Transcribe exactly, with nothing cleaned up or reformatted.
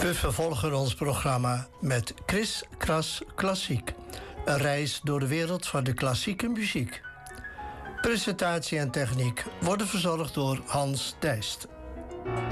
We vervolgen ons programma met Chris Kras Klassiek. Een reis door de wereld van de klassieke muziek. Presentatie en techniek worden verzorgd door Hans Dijst.